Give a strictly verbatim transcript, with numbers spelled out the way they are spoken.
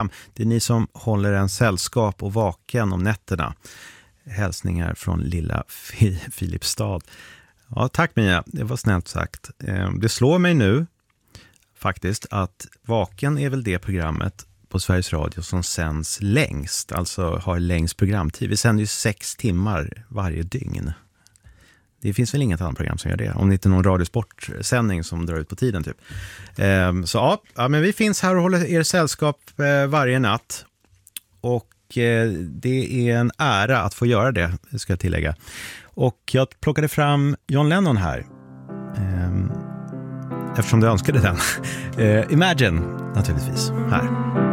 program. Det är ni som håller en sällskap och vaken om nätterna. Hälsningar från lilla Filipstad. Ja, tack Mia, det var snällt sagt. Det slår mig nu faktiskt att Vaken är väl det programmet på Sveriges Radio som sänds längst, alltså har längst programtid. Vi sänder ju sex timmar varje dygn. Det finns väl inget annat program som gör det, om det inte är någon radiosportsändning som drar ut på tiden typ. Så ja, ja, men vi finns här och håller er sällskap varje natt. Och det är en ära att få göra det, ska jag tillägga. Och jag plockade fram John Lennon här. Eftersom du önskade den. Imagine, naturligtvis. Här.